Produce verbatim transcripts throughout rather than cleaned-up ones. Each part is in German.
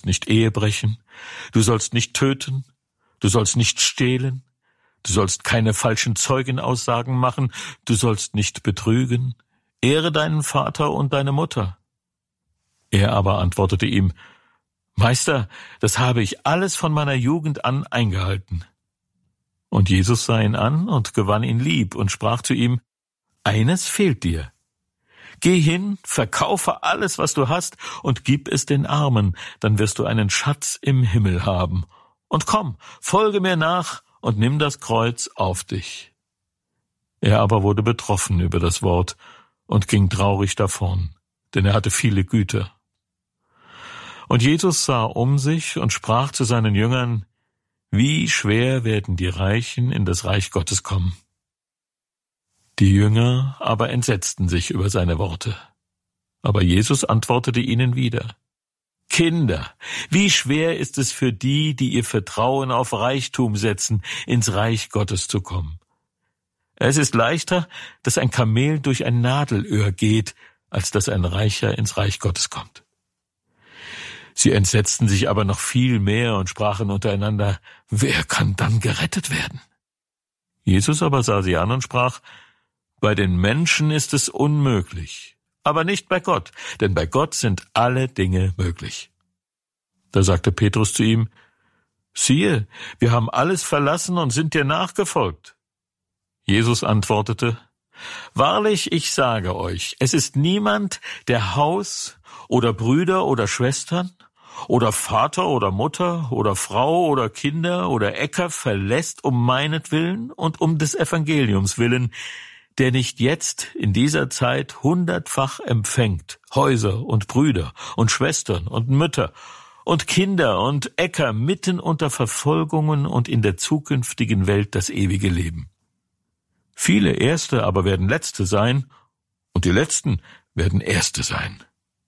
sollst nicht Ehe brechen, du sollst nicht töten, du sollst nicht stehlen, du sollst keine falschen Zeugenaussagen machen, du sollst nicht betrügen, ehre deinen Vater und deine Mutter. Er aber antwortete ihm, Meister, das habe ich alles von meiner Jugend an eingehalten. Und Jesus sah ihn an und gewann ihn lieb und sprach zu ihm, eines fehlt dir. Geh hin, verkaufe alles, was du hast, und gib es den Armen, dann wirst du einen Schatz im Himmel haben. Und komm, folge mir nach und nimm das Kreuz auf dich. Er aber wurde betroffen über das Wort und ging traurig davon, denn er hatte viele Güter. Und Jesus sah um sich und sprach zu seinen Jüngern, wie schwer werden die Reichen in das Reich Gottes kommen. Die Jünger aber entsetzten sich über seine Worte. Aber Jesus antwortete ihnen wieder, Kinder, wie schwer ist es für die, die ihr Vertrauen auf Reichtum setzen, ins Reich Gottes zu kommen. Es ist leichter, dass ein Kamel durch ein Nadelöhr geht, als dass ein Reicher ins Reich Gottes kommt. Sie entsetzten sich aber noch viel mehr und sprachen untereinander, wer kann dann gerettet werden? Jesus aber sah sie an und sprach, bei den Menschen ist es unmöglich, aber nicht bei Gott, denn bei Gott sind alle Dinge möglich. Da sagte Petrus zu ihm, siehe, wir haben alles verlassen und sind dir nachgefolgt. Jesus antwortete, wahrlich, ich sage euch, es ist niemand, der Haus oder Brüder oder Schwestern oder Vater oder Mutter oder Frau oder Kinder oder Äcker verlässt um meinetwillen und um des Evangeliums willen, der nicht jetzt in dieser Zeit hundertfach empfängt, Häuser und Brüder und Schwestern und Mütter und Kinder und Äcker mitten unter Verfolgungen und in der zukünftigen Welt das ewige Leben. Viele Erste aber werden Letzte sein, und die Letzten werden Erste sein.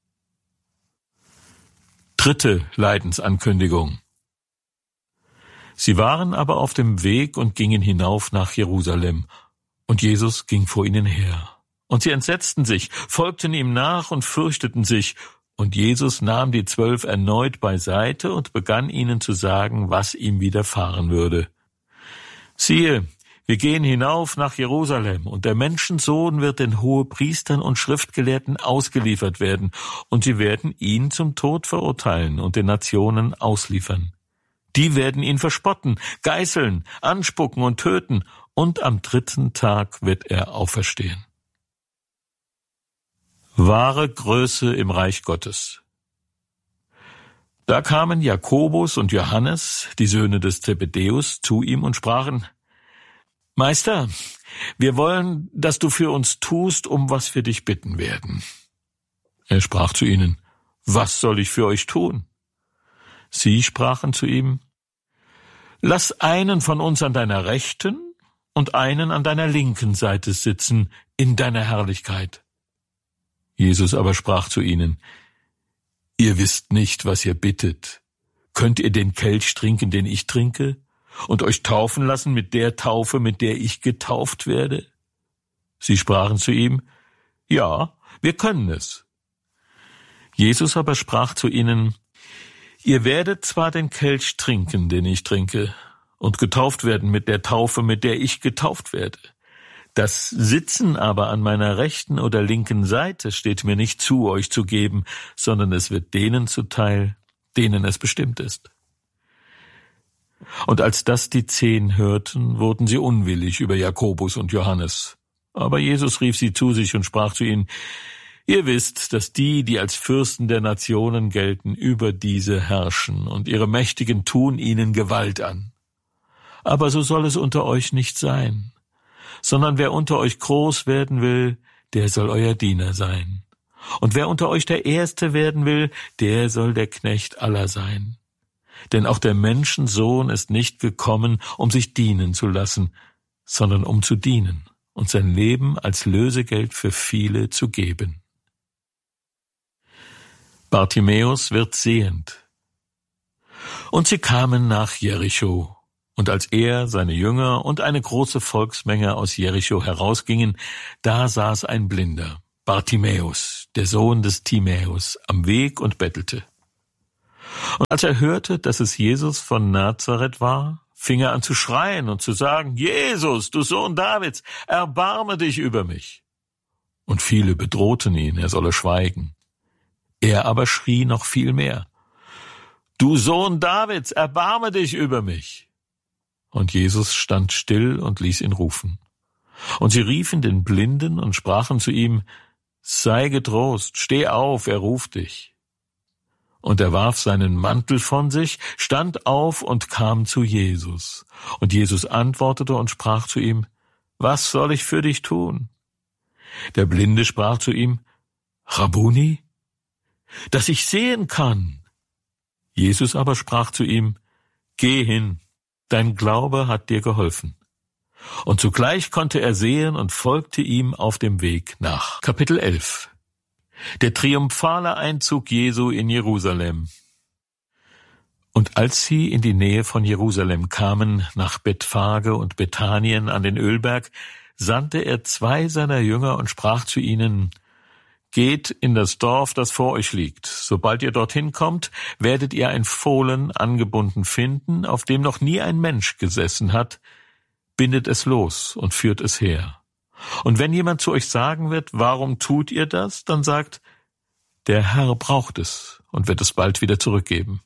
Dritte Leidensankündigung. Sie waren aber auf dem Weg und gingen hinauf nach Jerusalem, und Jesus ging vor ihnen her. Und sie entsetzten sich, folgten ihm nach und fürchteten sich, und Jesus nahm die Zwölf erneut beiseite und begann ihnen zu sagen, was ihm widerfahren würde. Siehe, wir gehen hinauf nach Jerusalem, und der Menschensohn wird den Hohepriestern und Schriftgelehrten ausgeliefert werden, und sie werden ihn zum Tod verurteilen und den Nationen ausliefern. Die werden ihn verspotten, geißeln, anspucken und töten, und am dritten Tag wird er auferstehen. Wahre Größe im Reich Gottes. Da kamen Jakobus und Johannes, die Söhne des Zebedäus, zu ihm und sprachen, Meister, wir wollen, dass du für uns tust, um was wir dich bitten werden. Er sprach zu ihnen, was soll ich für euch tun? Sie sprachen zu ihm, lass einen von uns an deiner rechten und einen an deiner linken Seite sitzen in deiner Herrlichkeit. Jesus aber sprach zu ihnen, ihr wisst nicht, was ihr bittet. Könnt ihr den Kelch trinken, den ich trinke? Und euch taufen lassen mit der Taufe, mit der ich getauft werde? Sie sprachen zu ihm, ja, wir können es. Jesus aber sprach zu ihnen, ihr werdet zwar den Kelch trinken, den ich trinke, und getauft werden mit der Taufe, mit der ich getauft werde. Das Sitzen aber an meiner rechten oder linken Seite steht mir nicht zu, euch zu geben, sondern es wird denen zuteil, denen es bestimmt ist. Und als das die Zehn hörten, wurden sie unwillig über Jakobus und Johannes. Aber Jesus rief sie zu sich und sprach zu ihnen, ihr wisst, dass die, die als Fürsten der Nationen gelten, über diese herrschen, und ihre Mächtigen tun ihnen Gewalt an. Aber so soll es unter euch nicht sein, sondern wer unter euch groß werden will, der soll euer Diener sein. Und wer unter euch der Erste werden will, der soll der Knecht aller sein. Denn auch der Menschensohn ist nicht gekommen, um sich dienen zu lassen, sondern um zu dienen und sein Leben als Lösegeld für viele zu geben. Bartimäus wird sehend. Und sie kamen nach Jericho. Und als er, seine Jünger und eine große Volksmenge aus Jericho herausgingen, da saß ein Blinder, Bartimäus, der Sohn des Timäus, am Weg und bettelte. Und als er hörte, dass es Jesus von Nazareth war, fing er an zu schreien und zu sagen, Jesus, du Sohn Davids, erbarme dich über mich. Und viele bedrohten ihn, er solle schweigen. Er aber schrie noch viel mehr, du Sohn Davids, erbarme dich über mich. Und Jesus stand still und ließ ihn rufen. Und sie riefen den Blinden und sprachen zu ihm, sei getrost, steh auf, er ruft dich. Und er warf seinen Mantel von sich, stand auf und kam zu Jesus. Und Jesus antwortete und sprach zu ihm, was soll ich für dich tun? Der Blinde sprach zu ihm, Rabbuni, dass ich sehen kann. Jesus aber sprach zu ihm, geh hin, dein Glaube hat dir geholfen. Und zugleich konnte er sehen und folgte ihm auf dem Weg nach. Kapitel elf. Der triumphale Einzug Jesu in Jerusalem. Und als sie in die Nähe von Jerusalem kamen, nach Bethphage und Bethanien an den Ölberg, sandte er zwei seiner Jünger und sprach zu ihnen, geht in das Dorf, das vor euch liegt. Sobald ihr dorthin kommt, werdet ihr ein Fohlen angebunden finden, auf dem noch nie ein Mensch gesessen hat. Bindet es los und führt es her. Und wenn jemand zu euch sagen wird, warum tut ihr das, dann sagt, der Herr braucht es und wird es bald wieder zurückgeben.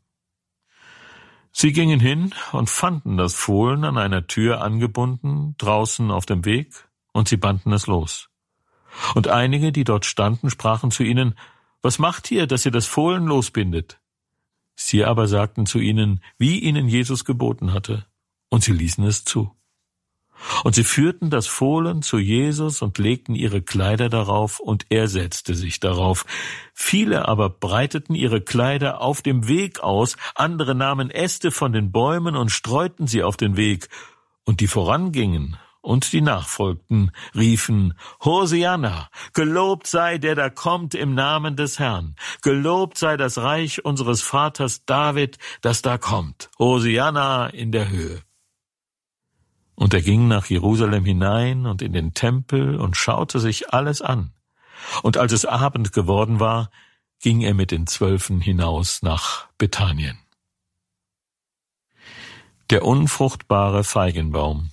Sie gingen hin und fanden das Fohlen an einer Tür angebunden, draußen auf dem Weg, und sie banden es los. Und einige, die dort standen, sprachen zu ihnen, was macht ihr, dass ihr das Fohlen losbindet? Sie aber sagten zu ihnen, wie ihnen Jesus geboten hatte, und sie ließen es zu. Und sie führten das Fohlen zu Jesus und legten ihre Kleider darauf, und er setzte sich darauf. Viele aber breiteten ihre Kleider auf dem Weg aus, andere nahmen Äste von den Bäumen und streuten sie auf den Weg. Und die vorangingen und die nachfolgten, riefen, Hosianna, gelobt sei der da kommt im Namen des Herrn. Gelobt sei das Reich unseres Vaters David, das da kommt. Hosianna in der Höhe. Und er ging nach Jerusalem hinein und in den Tempel und schaute sich alles an. Und als es Abend geworden war, ging er mit den Zwölfen hinaus nach Bethanien. Der unfruchtbare Feigenbaum.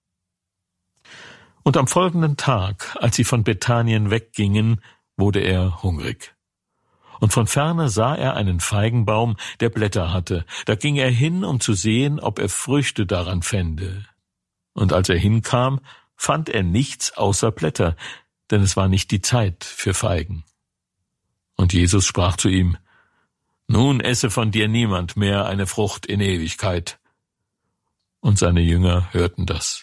Und am folgenden Tag, als sie von Bethanien weggingen, wurde er hungrig. Und von ferne sah er einen Feigenbaum, der Blätter hatte. Da ging er hin, um zu sehen, ob er Früchte daran fände. Und als er hinkam, fand er nichts außer Blätter, denn es war nicht die Zeit für Feigen. Und Jesus sprach zu ihm, nun esse von dir niemand mehr eine Frucht in Ewigkeit. Und seine Jünger hörten das.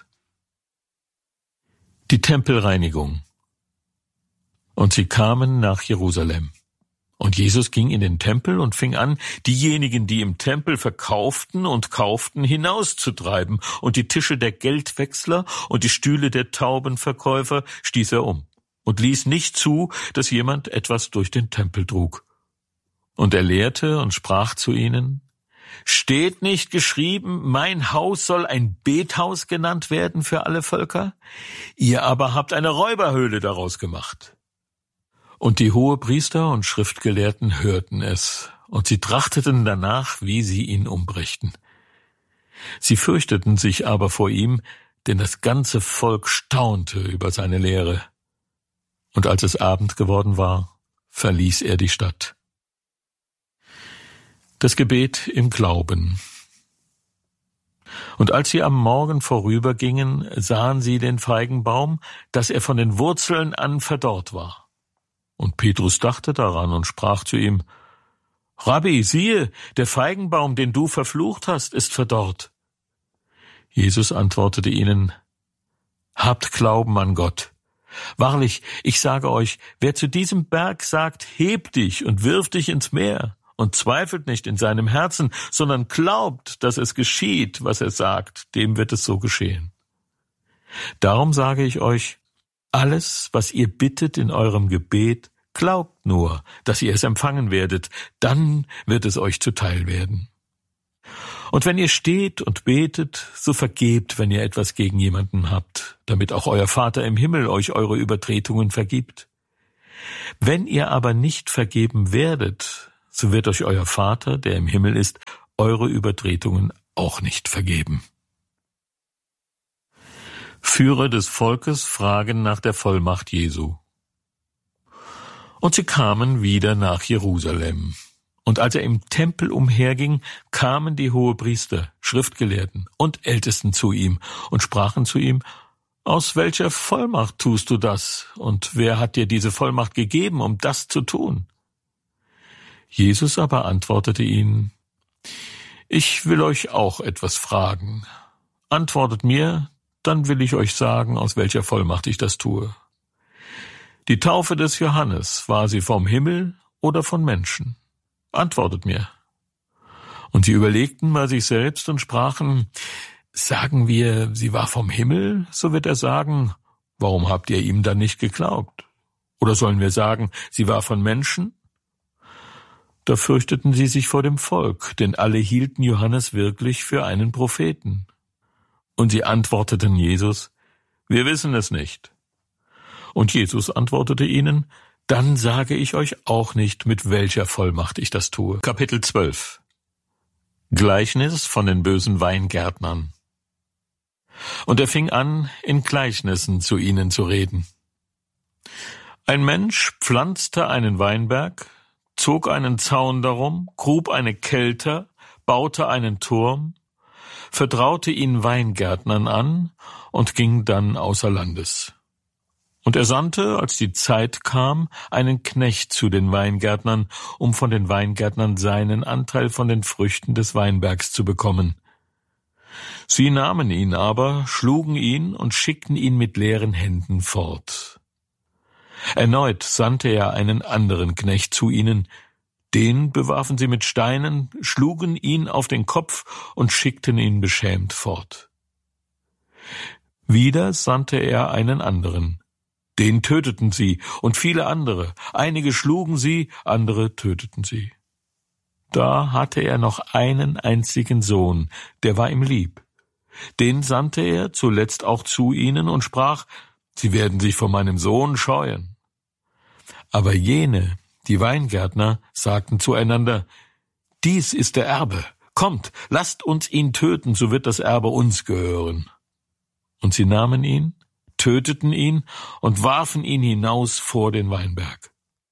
Die Tempelreinigung. Und sie kamen nach Jerusalem. Und Jesus ging in den Tempel und fing an, diejenigen, die im Tempel verkauften und kauften, hinauszutreiben, und die Tische der Geldwechsler und die Stühle der Taubenverkäufer stieß er um und ließ nicht zu, dass jemand etwas durch den Tempel trug. Und er lehrte und sprach zu ihnen, steht nicht geschrieben, mein Haus soll ein Bethaus genannt werden für alle Völker? Ihr aber habt eine Räuberhöhle daraus gemacht. Und die Hohepriester und Schriftgelehrten hörten es, und sie trachteten danach, wie sie ihn umbrächten. Sie fürchteten sich aber vor ihm, denn das ganze Volk staunte über seine Lehre. Und als es Abend geworden war, verließ er die Stadt. Das Gebet im Glauben. Und als sie am Morgen vorübergingen, sahen sie den Feigenbaum, dass er von den Wurzeln an verdorrt war. Und Petrus dachte daran und sprach zu ihm, Rabbi, siehe, der Feigenbaum, den du verflucht hast, ist verdorrt. Jesus antwortete ihnen, habt Glauben an Gott. Wahrlich, ich sage euch, wer zu diesem Berg sagt, heb dich und wirf dich ins Meer, und zweifelt nicht in seinem Herzen, sondern glaubt, dass es geschieht, was er sagt, dem wird es so geschehen. Darum sage ich euch, alles, was ihr bittet in eurem Gebet, glaubt nur, dass ihr es empfangen werdet, dann wird es euch zuteil werden. Und wenn ihr steht und betet, so vergebt, wenn ihr etwas gegen jemanden habt, damit auch euer Vater im Himmel euch eure Übertretungen vergibt. Wenn ihr aber nicht vergeben werdet, so wird euch euer Vater, der im Himmel ist, eure Übertretungen auch nicht vergeben. Führer des Volkes fragen nach der Vollmacht Jesu. Und sie kamen wieder nach Jerusalem. Und als er im Tempel umherging, kamen die Hohepriester, Schriftgelehrten und Ältesten zu ihm und sprachen zu ihm: Aus welcher Vollmacht tust du das? Und wer hat dir diese Vollmacht gegeben, um das zu tun? Jesus aber antwortete ihnen: Ich will euch auch etwas fragen. Antwortet mir, dann will ich euch sagen, aus welcher Vollmacht ich das tue. Die Taufe des Johannes, war sie vom Himmel oder von Menschen? Antwortet mir. Und sie überlegten bei sich selbst und sprachen: Sagen wir, sie war vom Himmel, so wird er sagen: Warum habt ihr ihm dann nicht geglaubt? Oder sollen wir sagen, sie war von Menschen? Da fürchteten sie sich vor dem Volk, denn alle hielten Johannes wirklich für einen Propheten. Und sie antworteten Jesus: Wir wissen es nicht. Und Jesus antwortete ihnen: Dann sage ich euch auch nicht, mit welcher Vollmacht ich das tue. Kapitel zwölf. Gleichnis von den bösen Weingärtnern. Und er fing an, in Gleichnissen zu ihnen zu reden. Ein Mensch pflanzte einen Weinberg, zog einen Zaun darum, grub eine Kelter, baute einen Turm, vertraute ihn Weingärtnern an und ging dann außer Landes. Und er sandte, als die Zeit kam, einen Knecht zu den Weingärtnern, um von den Weingärtnern seinen Anteil von den Früchten des Weinbergs zu bekommen. Sie nahmen ihn aber, schlugen ihn und schickten ihn mit leeren Händen fort. Erneut sandte er einen anderen Knecht zu ihnen. Den bewarfen sie mit Steinen, schlugen ihn auf den Kopf und schickten ihn beschämt fort. Wieder sandte er einen anderen. Den töteten sie und viele andere. Einige schlugen sie, andere töteten sie. Da hatte er noch einen einzigen Sohn, der war ihm lieb. Den sandte er zuletzt auch zu ihnen und sprach: Sie werden sich vor meinem Sohn scheuen. Aber jene, die Weingärtner, sagten zueinander: Dies ist der Erbe. Kommt, lasst uns ihn töten, so wird das Erbe uns gehören. Und sie nahmen ihn, töteten ihn und warfen ihn hinaus vor den Weinberg.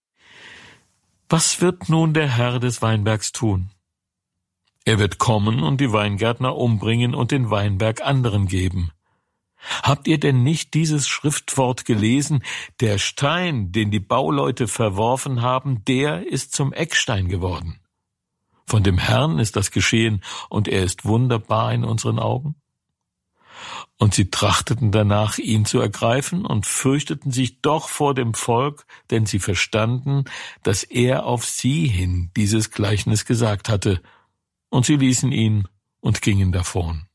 Was wird nun der Herr des Weinbergs tun? Er wird kommen und die Weingärtner umbringen und den Weinberg anderen geben. Habt ihr denn nicht dieses Schriftwort gelesen? Der Stein, den die Bauleute verworfen haben, der ist zum Eckstein geworden. Von dem Herrn ist das geschehen, und er ist wunderbar in unseren Augen. Und sie trachteten danach, ihn zu ergreifen, und fürchteten sich doch vor dem Volk, denn sie verstanden, dass er auf sie hin dieses Gleichnis gesagt hatte. Und sie ließen ihn und gingen davon.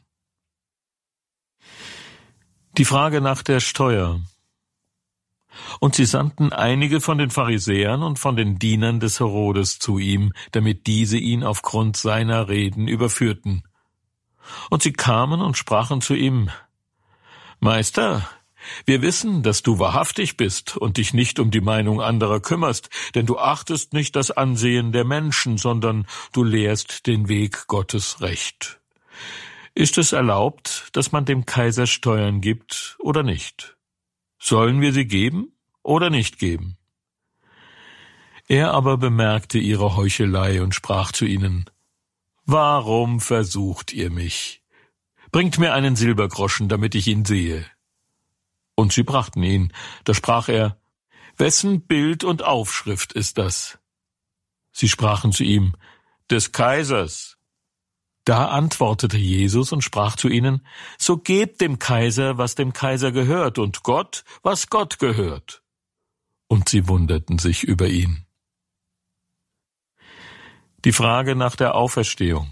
Die Frage nach der Steuer. Und sie sandten einige von den Pharisäern und von den Dienern des Herodes zu ihm, damit diese ihn aufgrund seiner Reden überführten. Und sie kamen und sprachen zu ihm: Meister, wir wissen, dass du wahrhaftig bist und dich nicht um die Meinung anderer kümmerst, denn du achtest nicht das Ansehen der Menschen, sondern du lehrst den Weg Gottes recht. Ist es erlaubt, dass man dem Kaiser Steuern gibt oder nicht? Sollen wir sie geben oder nicht geben? Er aber bemerkte ihre Heuchelei und sprach zu ihnen: Warum versucht ihr mich? Bringt mir einen Silbergroschen, damit ich ihn sehe. Und sie brachten ihn. Da sprach er: Wessen Bild und Aufschrift ist das? Sie sprachen zu ihm: Des Kaisers. Da antwortete Jesus und sprach zu ihnen: So gebt dem Kaiser, was dem Kaiser gehört, und Gott, was Gott gehört. Und sie wunderten sich über ihn. Die Frage nach der Auferstehung.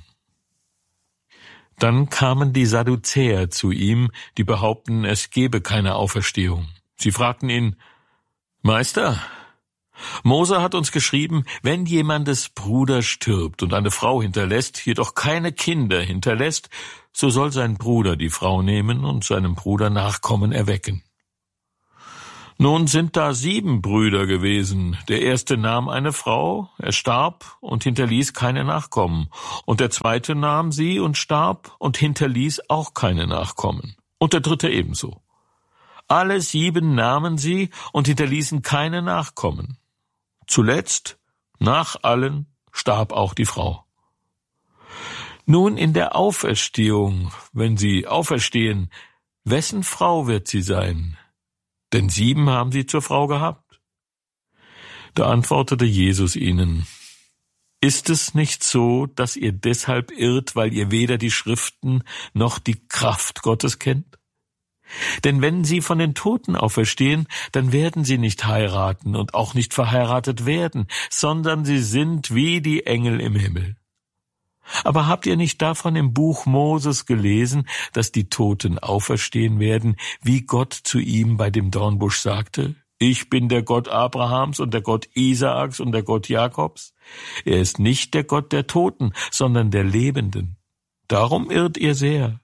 Dann kamen die Sadduzäer zu ihm, die behaupten, es gebe keine Auferstehung. Sie fragten ihn: Meister, Mose hat uns geschrieben, wenn jemandes Bruder stirbt und eine Frau hinterlässt, jedoch keine Kinder hinterlässt, so soll sein Bruder die Frau nehmen und seinem Bruder Nachkommen erwecken. Nun sind da sieben Brüder gewesen. Der erste nahm eine Frau, er starb und hinterließ keine Nachkommen. Und der zweite nahm sie und starb und hinterließ auch keine Nachkommen. Und der dritte ebenso. Alle sieben nahmen sie und hinterließen keine Nachkommen. Zuletzt, nach allen, starb auch die Frau. Nun in der Auferstehung, wenn sie auferstehen, wessen Frau wird sie sein? Denn sieben haben sie zur Frau gehabt. Da antwortete Jesus ihnen: Ist es nicht so, dass ihr deshalb irrt, weil ihr weder die Schriften noch die Kraft Gottes kennt? Denn wenn sie von den Toten auferstehen, dann werden sie nicht heiraten und auch nicht verheiratet werden, sondern sie sind wie die Engel im Himmel. Aber habt ihr nicht davon im Buch Moses gelesen, dass die Toten auferstehen werden, wie Gott zu ihm bei dem Dornbusch sagte: Ich bin der Gott Abrahams und der Gott Isaaks und der Gott Jakobs? Er ist nicht der Gott der Toten, sondern der Lebenden. Darum irrt ihr sehr.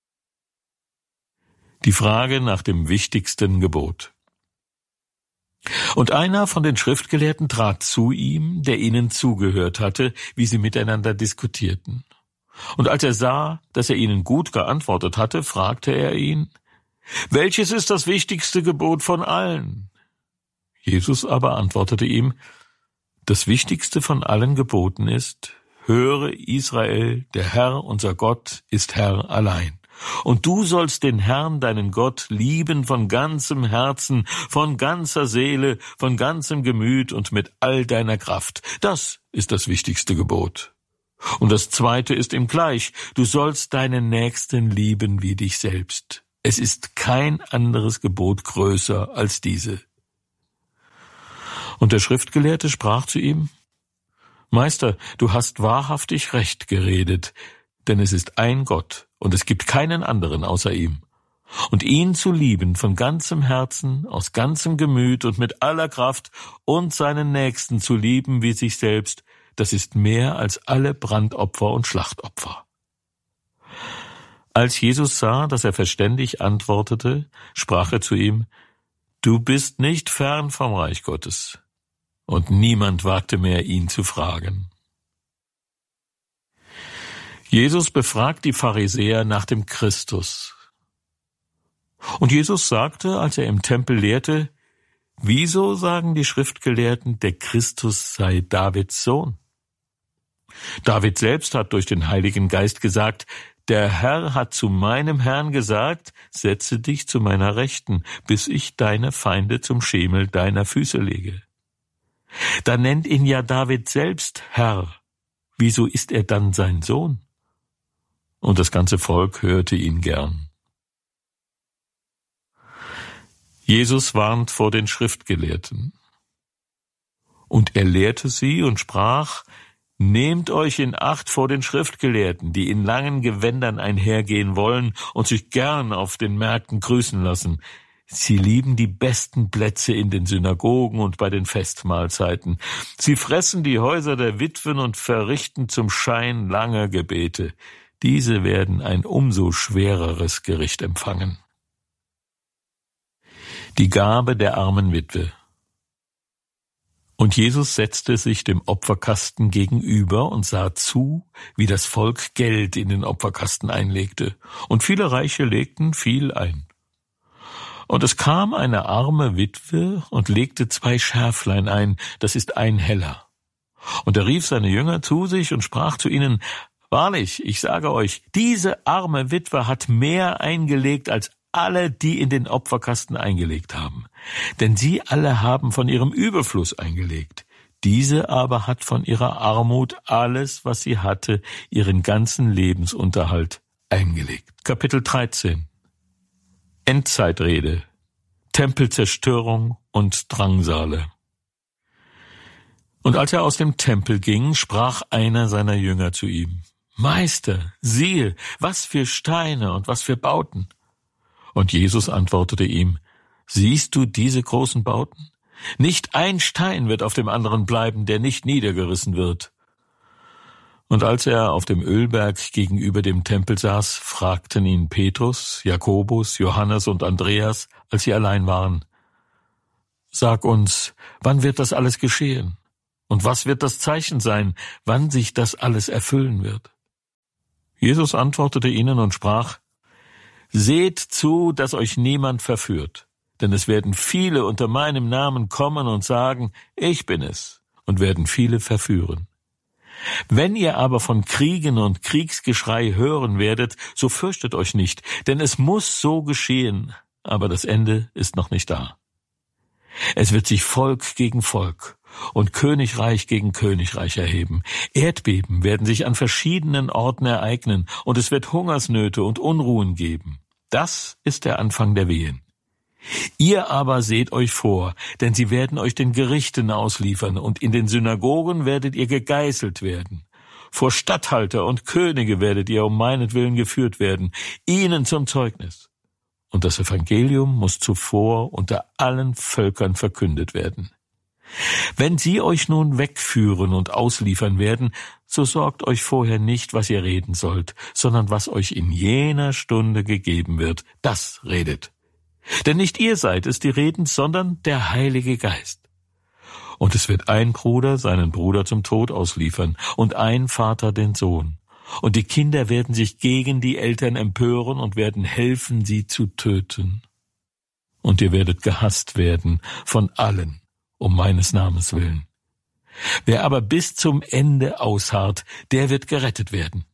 Die Frage nach dem wichtigsten Gebot. Und einer von den Schriftgelehrten trat zu ihm, der ihnen zugehört hatte, wie sie miteinander diskutierten. Und als er sah, dass er ihnen gut geantwortet hatte, fragte er ihn: Welches ist das wichtigste Gebot von allen? Jesus aber antwortete ihm: Das wichtigste von allen Geboten ist: Höre, Israel, der Herr, unser Gott, ist Herr allein. Und du sollst den Herrn, deinen Gott, lieben von ganzem Herzen, von ganzer Seele, von ganzem Gemüt und mit all deiner Kraft. Das ist das wichtigste Gebot. Und das zweite ist ihm gleich: Du sollst deinen Nächsten lieben wie dich selbst. Es ist kein anderes Gebot größer als diese. Und der Schriftgelehrte sprach zu ihm: Meister, du hast wahrhaftig recht geredet, denn es ist ein Gott, und es gibt keinen anderen außer ihm. Und ihn zu lieben von ganzem Herzen, aus ganzem Gemüt und mit aller Kraft und seinen Nächsten zu lieben wie sich selbst, das ist mehr als alle Brandopfer und Schlachtopfer. Als Jesus sah, dass er verständig antwortete, sprach er zu ihm: Du bist nicht fern vom Reich Gottes. Und niemand wagte mehr, ihn zu fragen. Jesus befragt die Pharisäer nach dem Christus. Und Jesus sagte, als er im Tempel lehrte: Wieso sagen die Schriftgelehrten, der Christus sei Davids Sohn? David selbst hat durch den Heiligen Geist gesagt: Der Herr hat zu meinem Herrn gesagt: Setze dich zu meiner Rechten, bis ich deine Feinde zum Schemel deiner Füße lege. Da nennt ihn ja David selbst Herr. Wieso ist er dann sein Sohn? Und das ganze Volk hörte ihn gern. Jesus warnt vor den Schriftgelehrten. Und er lehrte sie und sprach: Nehmt euch in Acht vor den Schriftgelehrten, die in langen Gewändern einhergehen wollen und sich gern auf den Märkten grüßen lassen. Sie lieben die besten Plätze in den Synagogen und bei den Festmahlzeiten. Sie fressen die Häuser der Witwen und verrichten zum Schein lange Gebete. Diese werden ein umso schwereres Gericht empfangen. Die Gabe der armen Witwe. Und Jesus setzte sich dem Opferkasten gegenüber und sah zu, wie das Volk Geld in den Opferkasten einlegte. Und viele Reiche legten viel ein. Und es kam eine arme Witwe und legte zwei Schärflein ein, das ist ein Heller. Und er rief seine Jünger zu sich und sprach zu ihnen: Wahrlich, ich sage euch, diese arme Witwe hat mehr eingelegt als alle, die in den Opferkasten eingelegt haben. Denn sie alle haben von ihrem Überfluss eingelegt. Diese aber hat von ihrer Armut alles, was sie hatte, ihren ganzen Lebensunterhalt eingelegt. Kapitel dreizehn. Endzeitrede, Tempelzerstörung und Drangsale. Und als er aus dem Tempel ging, sprach einer seiner Jünger zu ihm: Meister, siehe, was für Steine und was für Bauten. Und Jesus antwortete ihm: Siehst du diese großen Bauten? Nicht ein Stein wird auf dem anderen bleiben, der nicht niedergerissen wird. Und als er auf dem Ölberg gegenüber dem Tempel saß, fragten ihn Petrus, Jakobus, Johannes und Andreas, als sie allein waren: Sag uns, wann wird das alles geschehen? Und was wird das Zeichen sein, wann sich das alles erfüllen wird? Jesus antwortete ihnen und sprach: Seht zu, dass euch niemand verführt, denn es werden viele unter meinem Namen kommen und sagen, ich bin es, und werden viele verführen. Wenn ihr aber von Kriegen und Kriegsgeschrei hören werdet, so fürchtet euch nicht, denn es muss so geschehen, aber das Ende ist noch nicht da. Es wird sich Volk gegen Volk und Königreich gegen Königreich erheben. Erdbeben werden sich an verschiedenen Orten ereignen, und es wird Hungersnöte und Unruhen geben. Das ist der Anfang der Wehen. Ihr aber seht euch vor, denn sie werden euch den Gerichten ausliefern, und in den Synagogen werdet ihr gegeißelt werden. Vor Statthalter und Könige werdet ihr um meinetwillen geführt werden, ihnen zum Zeugnis. Und das Evangelium muss zuvor unter allen Völkern verkündet werden. Wenn sie euch nun wegführen und ausliefern werden, so sorgt euch vorher nicht, was ihr reden sollt, sondern was euch in jener Stunde gegeben wird, das redet. Denn nicht ihr seid es, die reden, sondern der Heilige Geist. Und es wird ein Bruder seinen Bruder zum Tod ausliefern und ein Vater den Sohn. Und die Kinder werden sich gegen die Eltern empören und werden helfen, sie zu töten. Und ihr werdet gehasst werden von allen, um meines Namens willen. Wer aber bis zum Ende ausharrt, der wird gerettet werden.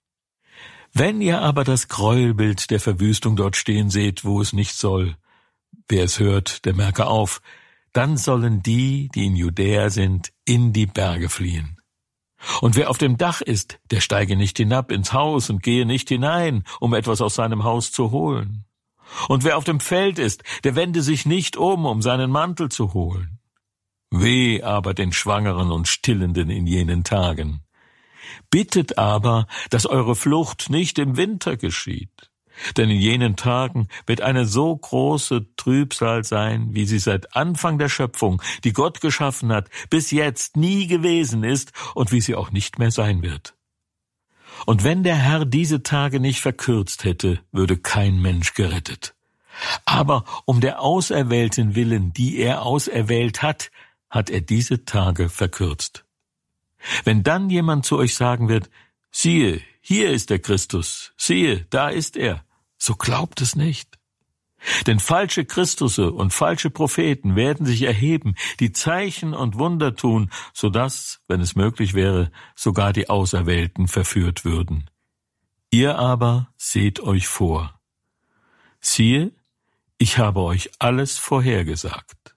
Wenn ihr aber das Gräuelbild der Verwüstung dort stehen seht, wo es nicht soll, wer es hört, der merke auf, dann sollen die, die in Judäa sind, in die Berge fliehen. Und wer auf dem Dach ist, der steige nicht hinab ins Haus und gehe nicht hinein, um etwas aus seinem Haus zu holen. Und wer auf dem Feld ist, der wende sich nicht um, um seinen Mantel zu holen. Weh aber den Schwangeren und Stillenden in jenen Tagen. Bittet aber, dass eure Flucht nicht im Winter geschieht. Denn in jenen Tagen wird eine so große Trübsal sein, wie sie seit Anfang der Schöpfung, die Gott geschaffen hat, bis jetzt nie gewesen ist und wie sie auch nicht mehr sein wird. Und wenn der Herr diese Tage nicht verkürzt hätte, würde kein Mensch gerettet. Aber um der Auserwählten willen, die er auserwählt hat, hat er diese Tage verkürzt. Wenn dann jemand zu euch sagen wird, siehe, hier ist der Christus, siehe, da ist er, so glaubt es nicht. Denn falsche Christusse und falsche Propheten werden sich erheben, die Zeichen und Wunder tun, so dass, wenn es möglich wäre, sogar die Auserwählten verführt würden. Ihr aber seht euch vor. Siehe, ich habe euch alles vorhergesagt.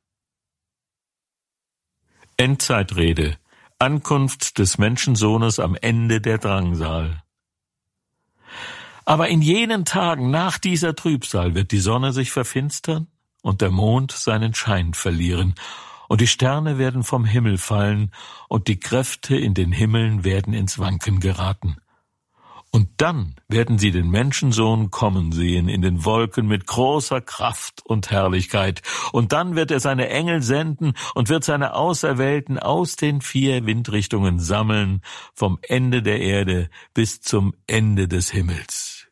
Endzeitrede. Ankunft des Menschensohnes am Ende der Drangsal. Aber in jenen Tagen nach dieser Trübsal wird die Sonne sich verfinstern und der Mond seinen Schein verlieren, und die Sterne werden vom Himmel fallen, und die Kräfte in den Himmeln werden ins Wanken geraten. Und dann werden sie den Menschensohn kommen sehen in den Wolken mit großer Kraft und Herrlichkeit. Und dann wird er seine Engel senden und wird seine Auserwählten aus den vier Windrichtungen sammeln, vom Ende der Erde bis zum Ende des Himmels.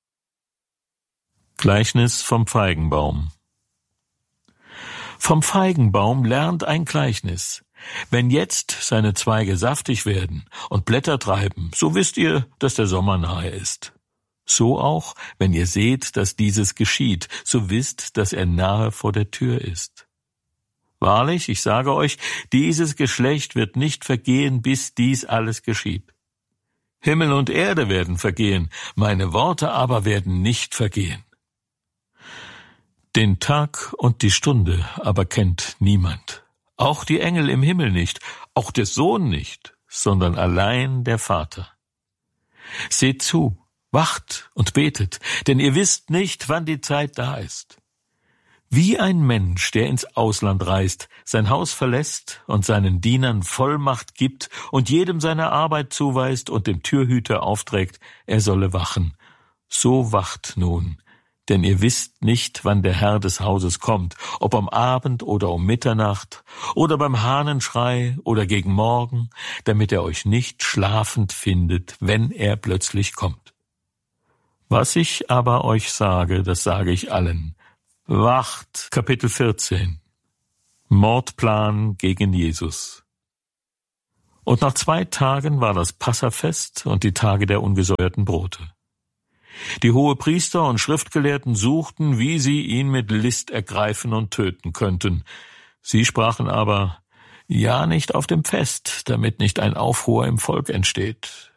Gleichnis vom Feigenbaum. Vom Feigenbaum lernt ein Gleichnis. Wenn jetzt seine Zweige saftig werden und Blätter treiben, so wisst ihr, dass der Sommer nahe ist. So auch, wenn ihr seht, dass dieses geschieht, so wisst, dass er nahe vor der Tür ist. Wahrlich, ich sage euch, dieses Geschlecht wird nicht vergehen, bis dies alles geschieht. Himmel und Erde werden vergehen, meine Worte aber werden nicht vergehen. Den Tag und die Stunde aber kennt niemand. Auch die Engel im Himmel nicht, auch der Sohn nicht, sondern allein der Vater. Seht zu, wacht und betet, denn ihr wisst nicht, wann die Zeit da ist. Wie ein Mensch, der ins Ausland reist, sein Haus verlässt und seinen Dienern Vollmacht gibt und jedem seine Arbeit zuweist und dem Türhüter aufträgt, er solle wachen. So wacht nun. Denn ihr wisst nicht, wann der Herr des Hauses kommt, ob am Abend oder um Mitternacht oder beim Hahnenschrei oder gegen Morgen, damit er euch nicht schlafend findet, wenn er plötzlich kommt. Was ich aber euch sage, das sage ich allen. Wacht, Kapitel vierzehn. Mordplan gegen Jesus. Und nach zwei Tagen war das Passafest und die Tage der ungesäuerten Brote. Die Hohepriester und Schriftgelehrten suchten, wie sie ihn mit List ergreifen und töten könnten. Sie sprachen aber, ja nicht auf dem Fest, damit nicht ein Aufruhr im Volk entsteht.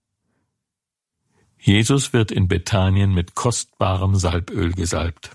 Jesus wird in Bethanien mit kostbarem Salböl gesalbt.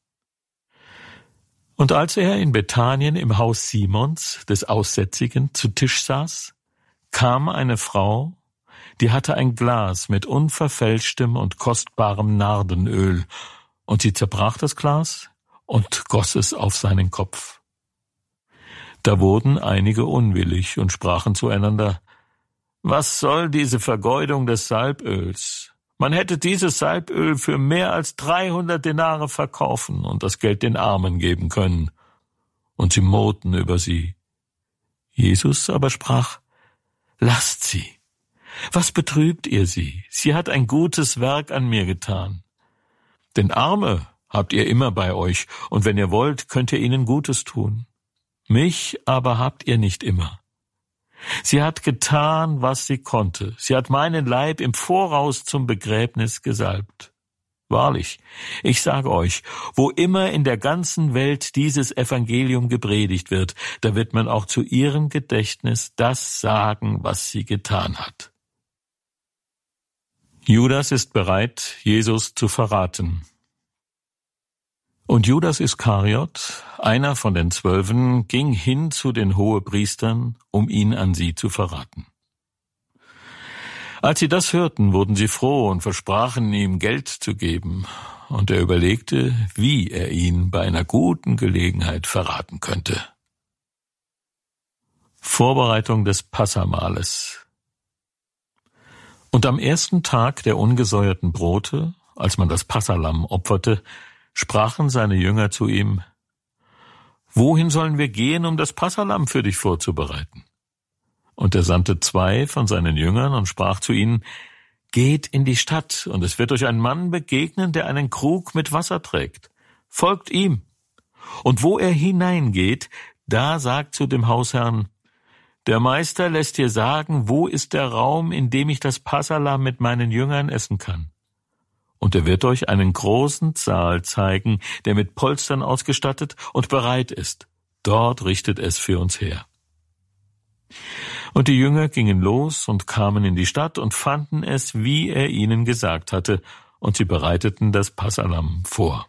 Und als er in Bethanien im Haus Simons, des Aussätzigen, zu Tisch saß, kam eine Frau, die hatte ein Glas mit unverfälschtem und kostbarem Nardenöl, und sie zerbrach das Glas und goss es auf seinen Kopf. Da wurden einige unwillig und sprachen zueinander, was soll diese Vergeudung des Salböls? Man hätte dieses Salböl für mehr als dreihundert Denare verkaufen und das Geld den Armen geben können. Und sie murrten über sie. Jesus aber sprach, lasst sie. Was betrübt ihr sie? Sie hat ein gutes Werk an mir getan. Denn Arme habt ihr immer bei euch, und wenn ihr wollt, könnt ihr ihnen Gutes tun. Mich aber habt ihr nicht immer. Sie hat getan, was sie konnte. Sie hat meinen Leib im Voraus zum Begräbnis gesalbt. Wahrlich, ich sage euch, wo immer in der ganzen Welt dieses Evangelium gepredigt wird, da wird man auch zu ihrem Gedächtnis das sagen, was sie getan hat. Judas ist bereit, Jesus zu verraten. Und Judas Iskariot, einer von den Zwölfen, ging hin zu den Hohepriestern, um ihn an sie zu verraten. Als sie das hörten, wurden sie froh und versprachen ihm Geld zu geben, und er überlegte, wie er ihn bei einer guten Gelegenheit verraten könnte. Vorbereitung des Passamahles. Und am ersten Tag der ungesäuerten Brote, als man das Passalamm opferte, sprachen seine Jünger zu ihm, wohin sollen wir gehen, um das Passalamm für dich vorzubereiten? Und er sandte zwei von seinen Jüngern und sprach zu ihnen, geht in die Stadt, und es wird euch ein Mann begegnen, der einen Krug mit Wasser trägt. Folgt ihm. Und wo er hineingeht, da sagt zu dem Hausherrn, der Meister lässt dir sagen, wo ist der Raum, in dem ich das Passalamm mit meinen Jüngern essen kann. Und er wird euch einen großen Saal zeigen, der mit Polstern ausgestattet und bereit ist. Dort richtet es für uns her. Und die Jünger gingen los und kamen in die Stadt und fanden es, wie er ihnen gesagt hatte, und sie bereiteten das Passalamm vor.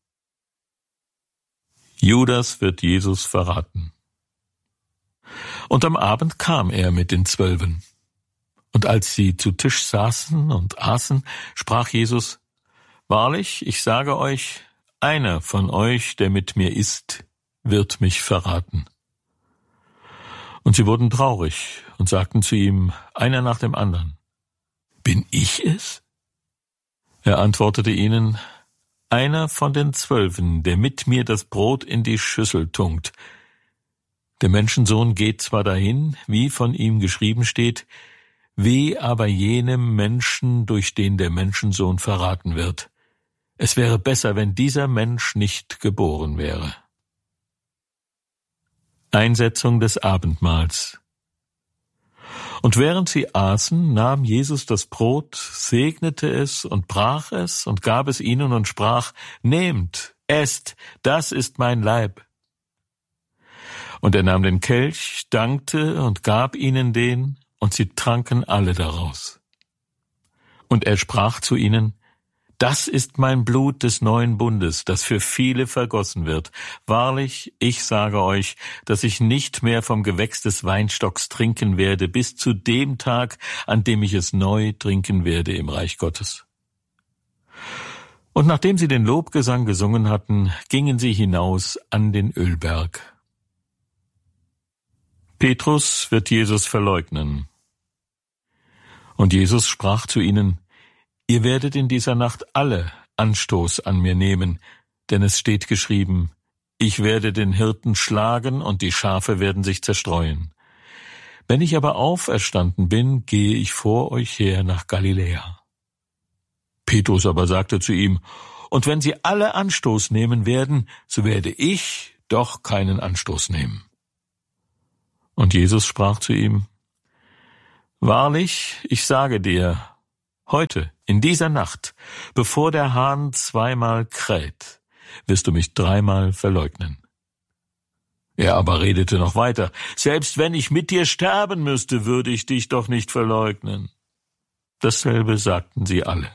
Judas wird Jesus verraten. Und am Abend kam er mit den Zwölfen. Und als sie zu Tisch saßen und aßen, sprach Jesus, wahrlich, ich sage euch, einer von euch, der mit mir isst, wird mich verraten. Und sie wurden traurig und sagten zu ihm, einer nach dem anderen, bin ich es? Er antwortete ihnen, einer von den Zwölfen, der mit mir das Brot in die Schüssel tunkt. Der Menschensohn geht zwar dahin, wie von ihm geschrieben steht, weh aber jenem Menschen, durch den der Menschensohn verraten wird. Es wäre besser, wenn dieser Mensch nicht geboren wäre. Einsetzung des Abendmahls. Und während sie aßen, nahm Jesus das Brot, segnete es und brach es und gab es ihnen und sprach, nehmt, esst, das ist mein Leib. Und er nahm den Kelch, dankte und gab ihnen den, und sie tranken alle daraus. Und er sprach zu ihnen, das ist mein Blut des neuen Bundes, das für viele vergossen wird. Wahrlich, ich sage euch, dass ich nicht mehr vom Gewächs des Weinstocks trinken werde, bis zu dem Tag, an dem ich es neu trinken werde im Reich Gottes. Und nachdem sie den Lobgesang gesungen hatten, gingen sie hinaus an den Ölberg. Petrus wird Jesus verleugnen. Und Jesus sprach zu ihnen, ihr werdet in dieser Nacht alle Anstoß an mir nehmen, denn es steht geschrieben, ich werde den Hirten schlagen und die Schafe werden sich zerstreuen. Wenn ich aber auferstanden bin, gehe ich vor euch her nach Galiläa. Petrus aber sagte zu ihm, und wenn sie alle Anstoß nehmen werden, so werde ich doch keinen Anstoß nehmen. Und Jesus sprach zu ihm: Wahrlich, ich sage dir, heute, in dieser Nacht, bevor der Hahn zweimal kräht, wirst du mich dreimal verleugnen. Er aber redete noch weiter: Selbst wenn ich mit dir sterben müsste, würde ich dich doch nicht verleugnen. Dasselbe sagten sie alle.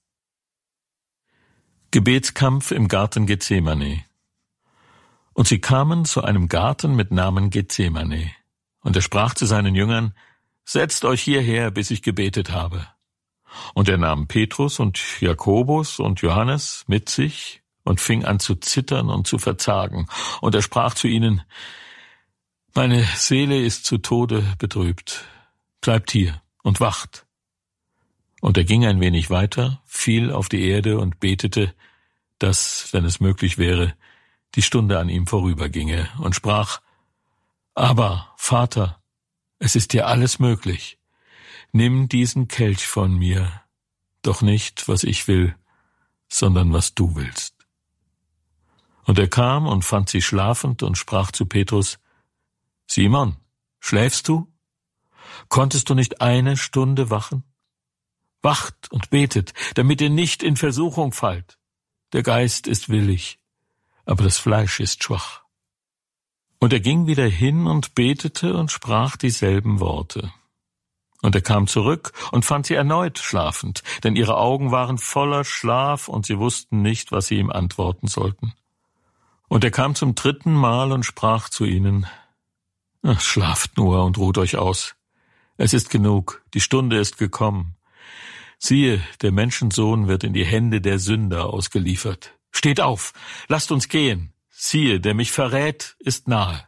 Gebetskampf im Garten Gethsemane. Und sie kamen zu einem Garten mit Namen Gethsemane. Und er sprach zu seinen Jüngern: Setzt euch hierher, bis ich gebetet habe. Und er nahm Petrus und Jakobus und Johannes mit sich und fing an zu zittern und zu verzagen. Und er sprach zu ihnen: Meine Seele ist zu Tode betrübt. Bleibt hier und wacht. Und er ging ein wenig weiter, fiel auf die Erde und betete, dass, wenn es möglich wäre, die Stunde an ihm vorüberginge, und sprach: Aber, Vater, es ist dir alles möglich. Nimm diesen Kelch von mir, doch nicht, was ich will, sondern was du willst. Und er kam und fand sie schlafend und sprach zu Petrus: Simon, schläfst du? Konntest du nicht eine Stunde wachen? Wacht und betet, damit ihr nicht in Versuchung fallt. Der Geist ist willig, aber das Fleisch ist schwach. Und er ging wieder hin und betete und sprach dieselben Worte. Und er kam zurück und fand sie erneut schlafend, denn ihre Augen waren voller Schlaf und sie wussten nicht, was sie ihm antworten sollten. Und er kam zum dritten Mal und sprach zu ihnen: Ach, schlaft nur und ruht euch aus. Es ist genug, die Stunde ist gekommen. Siehe, der Menschensohn wird in die Hände der Sünder ausgeliefert. Steht auf, lasst uns gehen. Siehe, der mich verrät, ist nahe.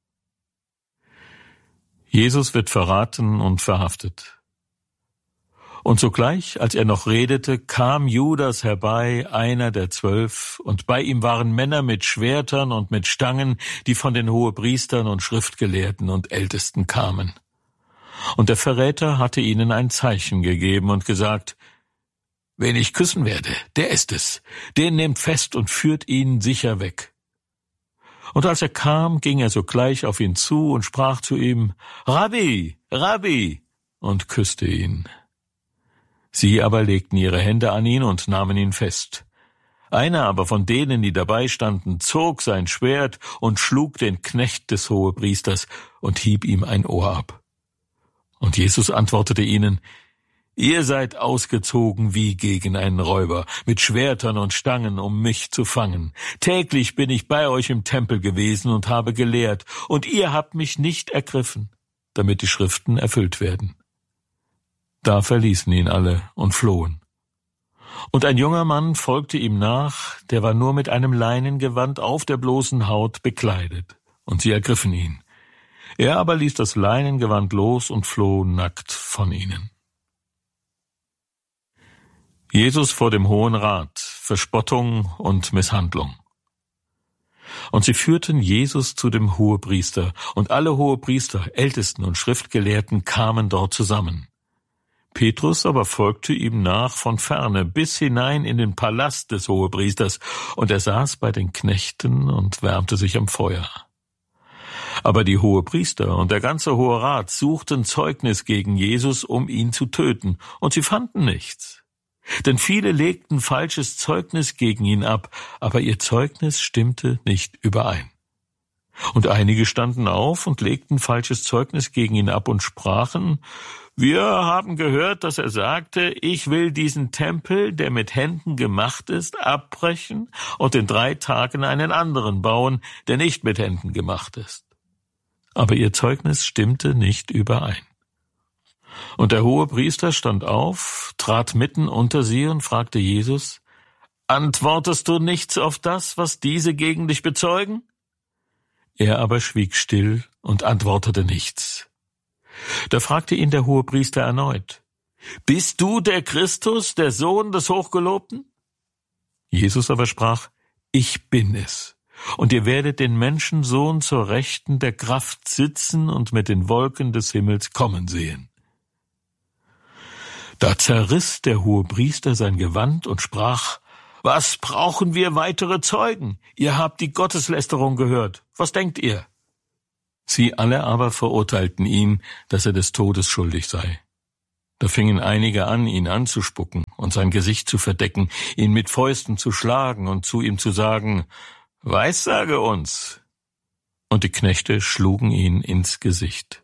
Jesus wird verraten und verhaftet. Und sogleich, als er noch redete, kam Judas herbei, einer der Zwölf, und bei ihm waren Männer mit Schwertern und mit Stangen, die von den Hohepriestern und Schriftgelehrten und Ältesten kamen. Und der Verräter hatte ihnen ein Zeichen gegeben und gesagt: Wen ich küssen werde, der ist es. Den nehmt fest und führt ihn sicher weg. Und als er kam, ging er sogleich auf ihn zu und sprach zu ihm: Rabbi, Rabbi, und küsste ihn. Sie aber legten ihre Hände an ihn und nahmen ihn fest. Einer aber von denen, die dabei standen, zog sein Schwert und schlug den Knecht des Hohepriesters und hieb ihm ein Ohr ab. Und Jesus antwortete ihnen: Ihr seid ausgezogen wie gegen einen Räuber, mit Schwertern und Stangen, um mich zu fangen. Täglich bin ich bei euch im Tempel gewesen und habe gelehrt, und ihr habt mich nicht ergriffen, damit die Schriften erfüllt werden. Da verließen ihn alle und flohen. Und ein junger Mann folgte ihm nach, der war nur mit einem Leinengewand auf der bloßen Haut bekleidet, und sie ergriffen ihn. Er aber ließ das Leinengewand los und floh nackt von ihnen. Jesus vor dem Hohen Rat, Verspottung und Misshandlung. Und sie führten Jesus zu dem Hohepriester, und alle Hohepriester, Ältesten und Schriftgelehrten kamen dort zusammen. Petrus aber folgte ihm nach von ferne bis hinein in den Palast des Hohepriesters, und er saß bei den Knechten und wärmte sich am Feuer. Aber die Hohepriester und der ganze Hohe Rat suchten Zeugnis gegen Jesus, um ihn zu töten, und sie fanden nichts. Denn viele legten falsches Zeugnis gegen ihn ab, aber ihr Zeugnis stimmte nicht überein. Und einige standen auf und legten falsches Zeugnis gegen ihn ab und sprachen: Wir haben gehört, dass er sagte, ich will diesen Tempel, der mit Händen gemacht ist, abbrechen und in drei Tagen einen anderen bauen, der nicht mit Händen gemacht ist. Aber ihr Zeugnis stimmte nicht überein. Und der Hohepriester stand auf, trat mitten unter sie und fragte Jesus: Antwortest du nichts auf das, was diese gegen dich bezeugen? Er aber schwieg still und antwortete nichts. Da fragte ihn der Hohepriester erneut: Bist du der Christus, der Sohn des Hochgelobten? Jesus aber sprach: Ich bin es. Und ihr werdet den Menschensohn zur Rechten der Kraft sitzen und mit den Wolken des Himmels kommen sehen. Da zerriss der Hohepriester sein Gewand und sprach: Was brauchen wir weitere Zeugen? Ihr habt die Gotteslästerung gehört. Was denkt ihr? Sie alle aber verurteilten ihn, dass er des Todes schuldig sei. Da fingen einige an, ihn anzuspucken und sein Gesicht zu verdecken, ihn mit Fäusten zu schlagen und zu ihm zu sagen, »Weissage uns!« Und die Knechte schlugen ihn ins Gesicht.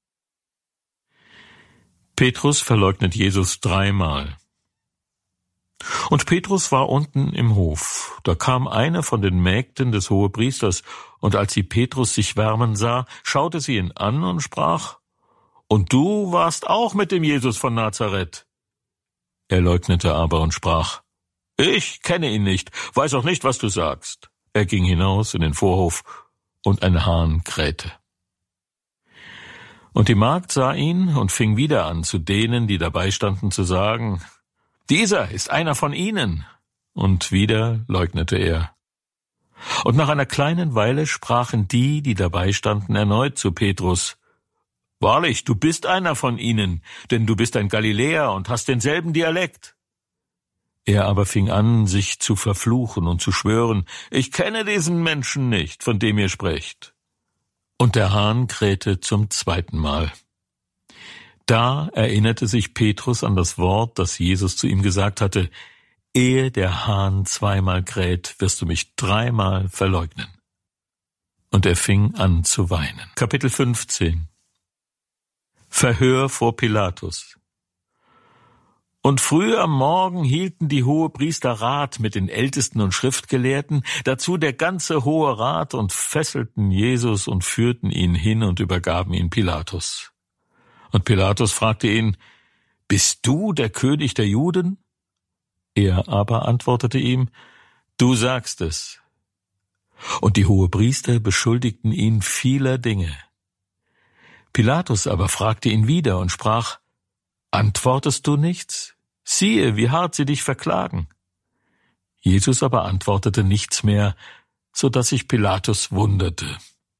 Petrus verleugnet Jesus dreimal. Und Petrus war unten im Hof. Da kam eine von den Mägden des Hohepriesters, und als sie Petrus sich wärmen sah, schaute sie ihn an und sprach, »Und du warst auch mit dem Jesus von Nazareth?« Er leugnete aber und sprach, »Ich kenne ihn nicht, weiß auch nicht, was du sagst.« Er ging hinaus in den Vorhof, und ein Hahn krähte. Und die Magd sah ihn und fing wieder an, zu denen, die dabei standen, zu sagen, »Dieser ist einer von ihnen.« Und wieder leugnete er. Und nach einer kleinen Weile sprachen die, die dabei standen, erneut zu Petrus, »Wahrlich, du bist einer von ihnen, denn du bist ein Galiläer und hast denselben Dialekt.« Er aber fing an, sich zu verfluchen und zu schwören, »Ich kenne diesen Menschen nicht, von dem ihr sprecht.« Und der Hahn krähte zum zweiten Mal. Da erinnerte sich Petrus an das Wort, das Jesus zu ihm gesagt hatte, »Ehe der Hahn zweimal kräht, wirst du mich dreimal verleugnen.« Und er fing an zu weinen. Kapitel fünfzehn. Verhör vor Pilatus. Und früh am Morgen hielten die Hohepriester Rat mit den Ältesten und Schriftgelehrten, dazu der ganze Hohe Rat, und fesselten Jesus und führten ihn hin und übergaben ihn Pilatus. Und Pilatus fragte ihn, »Bist du der König der Juden?« Er aber antwortete ihm, »Du sagst es.« Und die Hohepriester beschuldigten ihn vieler Dinge. Pilatus aber fragte ihn wieder und sprach, »Antwortest du nichts? Siehe, wie hart sie dich verklagen.« Jesus aber antwortete nichts mehr, so dass sich Pilatus wunderte.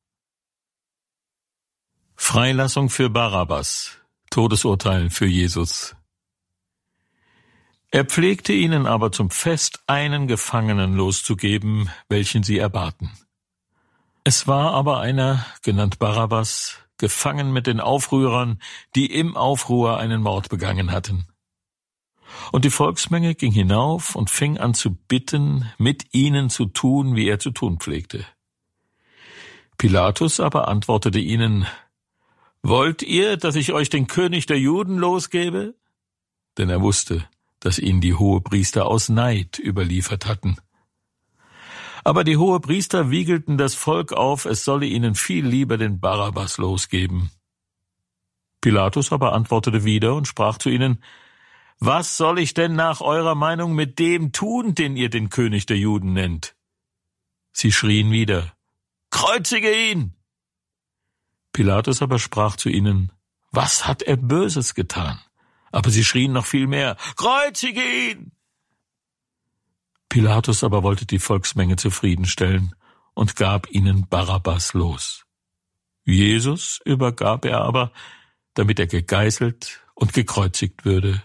Freilassung für Barabbas, Todesurteil für Jesus. Er pflegte ihnen aber zum Fest einen Gefangenen loszugeben, welchen sie erbaten. Es war aber einer, genannt Barabbas, gefangen mit den Aufrührern, die im Aufruhr einen Mord begangen hatten. Und die Volksmenge ging hinauf und fing an zu bitten, mit ihnen zu tun, wie er zu tun pflegte. Pilatus aber antwortete ihnen, »Wollt ihr, dass ich euch den König der Juden losgebe?« Denn er wusste, dass ihn die Hohepriester aus Neid überliefert hatten. Aber die Hohepriester wiegelten das Volk auf, es solle ihnen viel lieber den Barabbas losgeben. Pilatus aber antwortete wieder und sprach zu ihnen, »Was soll ich denn nach eurer Meinung mit dem tun, den ihr den König der Juden nennt?« Sie schrien wieder, »Kreuzige ihn!« Pilatus aber sprach zu ihnen, »Was hat er Böses getan?« Aber sie schrien noch viel mehr, »Kreuzige ihn!« Pilatus aber wollte die Volksmenge zufriedenstellen und gab ihnen Barabbas los. Jesus übergab er aber, damit er gegeißelt und gekreuzigt würde.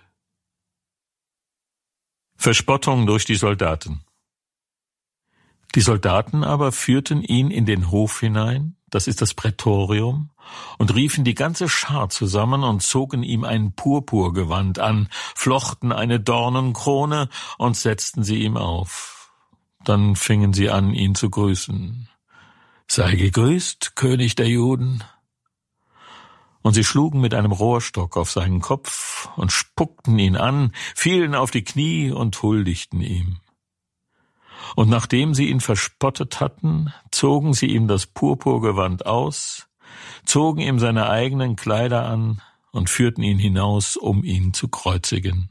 Verspottung durch die Soldaten. Die Soldaten aber führten ihn in den Hof hinein, das ist das Prätorium, und riefen die ganze Schar zusammen und zogen ihm ein Purpurgewand an, flochten eine Dornenkrone und setzten sie ihm auf. Dann fingen sie an, ihn zu grüßen. »Sei gegrüßt, König der Juden!« Und sie schlugen mit einem Rohrstock auf seinen Kopf und spuckten ihn an, fielen auf die Knie und huldigten ihm. Und nachdem sie ihn verspottet hatten, zogen sie ihm das Purpurgewand aus, zogen ihm seine eigenen Kleider an und führten ihn hinaus, um ihn zu kreuzigen.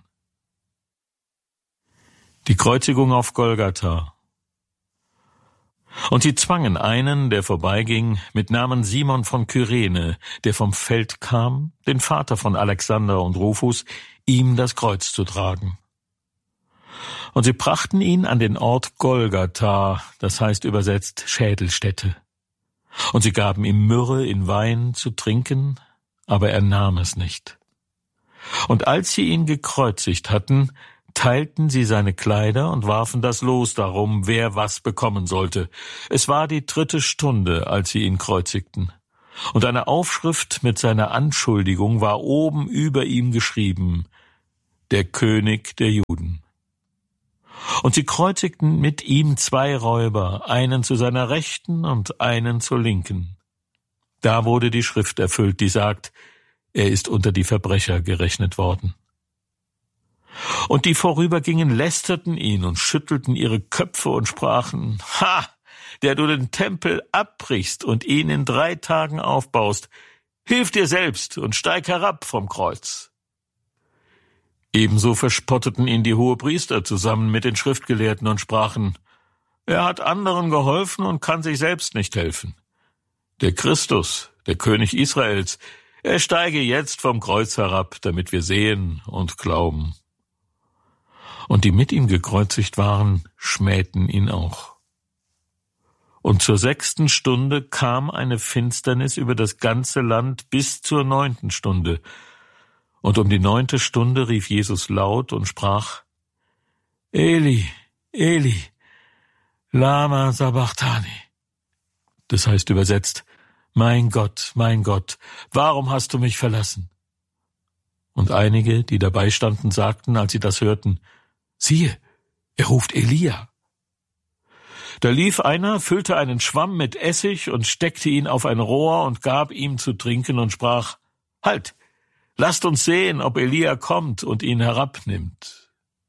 Die Kreuzigung auf Golgatha. Und sie zwangen einen, der vorbeiging, mit Namen Simon von Kyrene, der vom Feld kam, den Vater von Alexander und Rufus, ihm das Kreuz zu tragen. Und sie brachten ihn an den Ort Golgatha, das heißt übersetzt Schädelstätte. Und sie gaben ihm Myrrhe in Wein zu trinken, aber er nahm es nicht. Und als sie ihn gekreuzigt hatten, teilten sie seine Kleider und warfen das Los darum, wer was bekommen sollte. Es war die dritte Stunde, als sie ihn kreuzigten. Und eine Aufschrift mit seiner Anschuldigung war oben über ihm geschrieben: Der König der Juden. Und sie kreuzigten mit ihm zwei Räuber, einen zu seiner Rechten und einen zur Linken. Da wurde die Schrift erfüllt, die sagt: Er ist unter die Verbrecher gerechnet worden. Und die vorübergingen, lästerten ihn und schüttelten ihre Köpfe und sprachen: Ha, der du den Tempel abbrichst und ihn in drei Tagen aufbaust, hilf dir selbst und steig herab vom Kreuz. Ebenso verspotteten ihn die Hohepriester zusammen mit den Schriftgelehrten und sprachen: Er hat anderen geholfen und kann sich selbst nicht helfen. Der Christus, der König Israels, er steige jetzt vom Kreuz herab, damit wir sehen und glauben. Und die mit ihm gekreuzigt waren, schmähten ihn auch. Und zur sechsten Stunde kam eine Finsternis über das ganze Land bis zur neunten Stunde. Und um die neunte Stunde rief Jesus laut und sprach: Eli, Eli, lama sabachthani. Das heißt übersetzt: Mein Gott, mein Gott, warum hast du mich verlassen? Und einige, die dabei standen, sagten, als sie das hörten: Siehe, er ruft Elia. Da lief einer, füllte einen Schwamm mit Essig und steckte ihn auf ein Rohr und gab ihm zu trinken und sprach: Halt, lasst uns sehen, ob Elia kommt und ihn herabnimmt.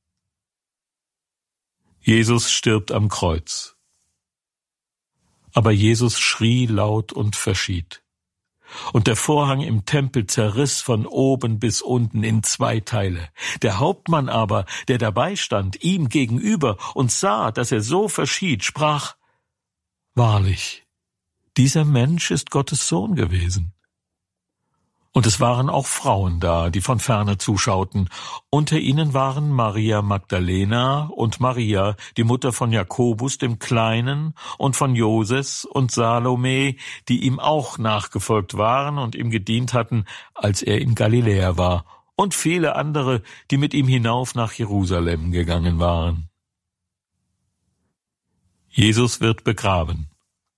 Jesus stirbt am Kreuz. Aber Jesus schrie laut und verschied. Und der Vorhang im Tempel zerriss von oben bis unten in zwei Teile. Der Hauptmann aber, der dabei stand, ihm gegenüber und sah, dass er so verschied, sprach: Wahrlich, dieser Mensch ist Gottes Sohn gewesen. Und es waren auch Frauen da, die von ferne zuschauten. Unter ihnen waren Maria Magdalena und Maria, die Mutter von Jakobus dem Kleinen und von Joses und Salome, die ihm auch nachgefolgt waren und ihm gedient hatten, als er in Galiläa war, und viele andere, die mit ihm hinauf nach Jerusalem gegangen waren. Jesus wird begraben.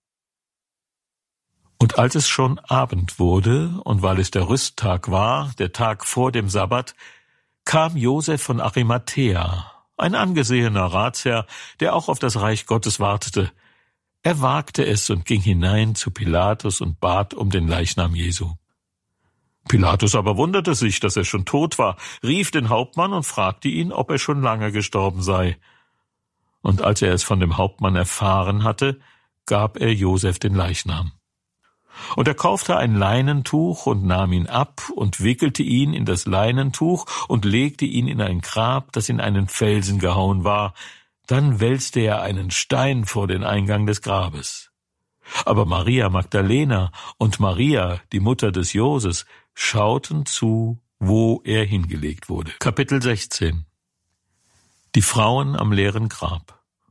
Und als es schon Abend wurde, und weil es der Rüsttag war, der Tag vor dem Sabbat, kam Josef von Arimathäa, ein angesehener Ratsherr, der auch auf das Reich Gottes wartete. Er wagte es und ging hinein zu Pilatus und bat um den Leichnam Jesu. Pilatus aber wunderte sich, dass er schon tot war, rief den Hauptmann und fragte ihn, ob er schon lange gestorben sei. Und als er es von dem Hauptmann erfahren hatte, gab er Josef den Leichnam. Und er kaufte ein Leinentuch und nahm ihn ab und wickelte ihn in das Leinentuch und legte ihn in ein Grab, das in einen Felsen gehauen war. Dann wälzte er einen Stein vor den Eingang des Grabes. Aber Maria Magdalena und Maria, die Mutter des Joses, schauten zu, wo er hingelegt wurde. Kapitel sechzehn. Die Frauen am leeren Grab.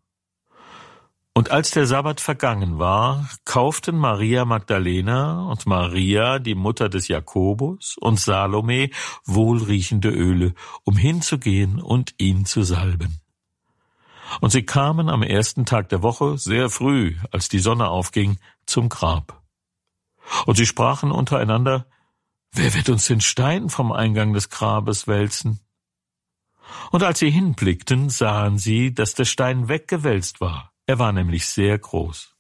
Und als der Sabbat vergangen war, kauften Maria Magdalena und Maria, die Mutter des Jakobus, und Salome wohlriechende Öle, um hinzugehen und ihn zu salben. Und sie kamen am ersten Tag der Woche, sehr früh, als die Sonne aufging, zum Grab. Und sie sprachen untereinander: Wer wird uns den Stein vom Eingang des Grabes wälzen? Und als sie hinblickten, sahen sie, dass der Stein weggewälzt war. Er war nämlich sehr groß.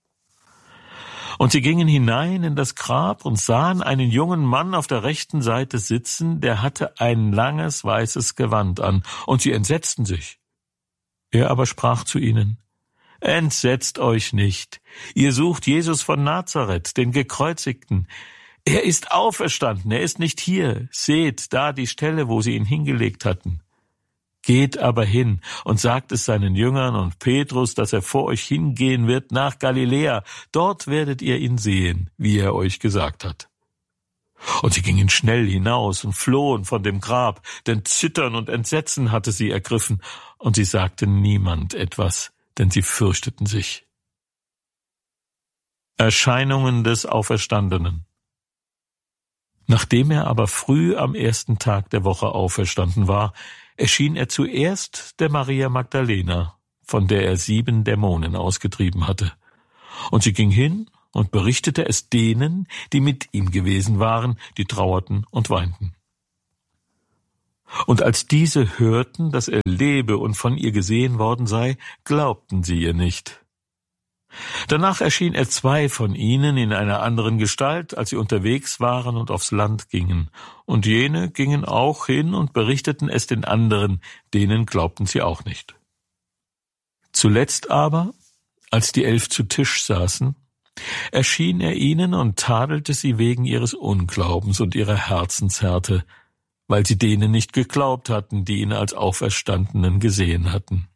Und sie gingen hinein in das Grab und sahen einen jungen Mann auf der rechten Seite sitzen, der hatte ein langes weißes Gewand an, und sie entsetzten sich. Er aber sprach zu ihnen: Entsetzt euch nicht, ihr sucht Jesus von Nazareth, den Gekreuzigten. Er ist auferstanden, er ist nicht hier. Seht da die Stelle, wo sie ihn hingelegt hatten. Geht aber hin und sagt es seinen Jüngern und Petrus, dass er vor euch hingehen wird nach Galiläa. Dort werdet ihr ihn sehen, wie er euch gesagt hat. Und sie gingen schnell hinaus und flohen von dem Grab, denn Zittern und Entsetzen hatte sie ergriffen, und sie sagten niemand etwas, denn sie fürchteten sich. Erscheinungen des Auferstandenen. Nachdem er aber früh am ersten Tag der Woche auferstanden war, erschien er zuerst der Maria Magdalena, von der er sieben Dämonen ausgetrieben hatte. Und sie ging hin und berichtete es denen, die mit ihm gewesen waren, die trauerten und weinten. Und als diese hörten, dass er lebe und von ihr gesehen worden sei, glaubten sie ihr nicht. Danach erschien er zwei von ihnen in einer anderen Gestalt, als sie unterwegs waren und aufs Land gingen. Und jene gingen auch hin und berichteten es den anderen, denen glaubten sie auch nicht. Zuletzt aber, als die Elf zu Tisch saßen, erschien er ihnen und tadelte sie wegen ihres Unglaubens und ihrer Herzenshärte, weil sie denen nicht geglaubt hatten, die ihn als Auferstandenen gesehen hatten.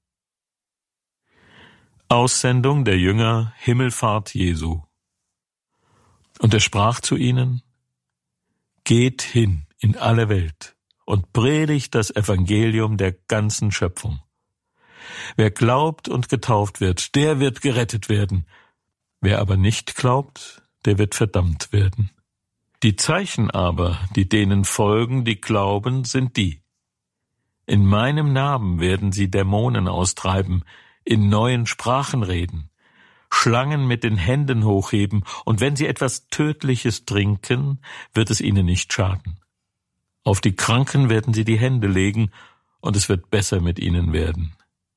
Aussendung der Jünger, Himmelfahrt Jesu. Und er sprach zu ihnen: Geht hin in alle Welt und predigt das Evangelium der ganzen Schöpfung. Wer glaubt und getauft wird, der wird gerettet werden. Wer aber nicht glaubt, der wird verdammt werden. Die Zeichen aber, die denen folgen, die glauben, sind die: In meinem Namen werden sie Dämonen austreiben, in neuen Sprachen reden, Schlangen mit den Händen hochheben, und wenn sie etwas Tödliches trinken, wird es ihnen nicht schaden. Auf die Kranken werden sie die Hände legen, und es wird besser mit ihnen werden.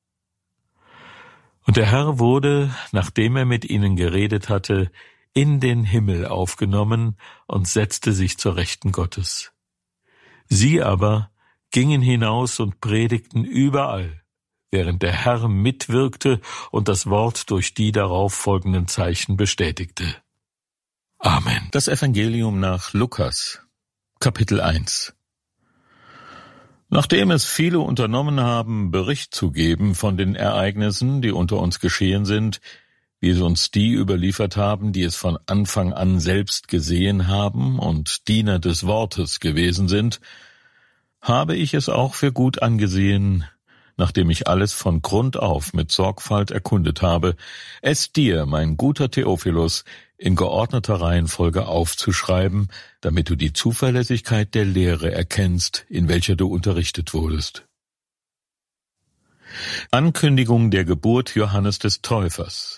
Und der Herr wurde, nachdem er mit ihnen geredet hatte, in den Himmel aufgenommen und setzte sich zur Rechten Gottes. Sie aber gingen hinaus und predigten überall, während der Herr mitwirkte und das Wort durch die darauf folgenden Zeichen bestätigte. Amen. Das Evangelium nach Lukas, Kapitel eins. Nachdem es viele unternommen haben, Bericht zu geben von den Ereignissen, die unter uns geschehen sind, wie es uns die überliefert haben, die es von Anfang an selbst gesehen haben und Diener des Wortes gewesen sind, habe ich es auch für gut angesehen, nachdem ich alles von Grund auf mit Sorgfalt erkundet habe, es dir, mein guter Theophilus, in geordneter Reihenfolge aufzuschreiben, damit du die Zuverlässigkeit der Lehre erkennst, in welcher du unterrichtet wurdest. Ankündigung der Geburt Johannes des Täufers.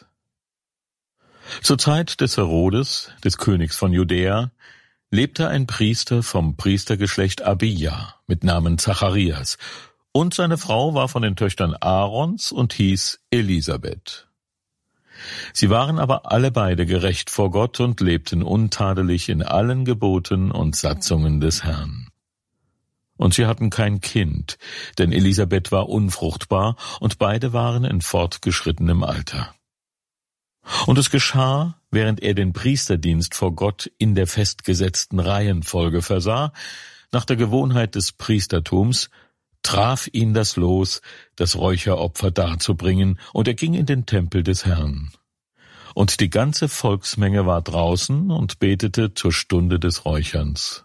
Zur Zeit des Herodes, des Königs von Judäa, lebte ein Priester vom Priestergeschlecht Abija mit Namen Zacharias, und seine Frau war von den Töchtern Aarons und hieß Elisabeth. Sie waren aber alle beide gerecht vor Gott und lebten untadelig in allen Geboten und Satzungen des Herrn. Und sie hatten kein Kind, denn Elisabeth war unfruchtbar, und beide waren in fortgeschrittenem Alter. Und es geschah, während er den Priesterdienst vor Gott in der festgesetzten Reihenfolge versah, nach der Gewohnheit des Priestertums, traf ihn das Los, das Räucheropfer darzubringen, und er ging in den Tempel des Herrn. Und die ganze Volksmenge war draußen und betete zur Stunde des Räucherns.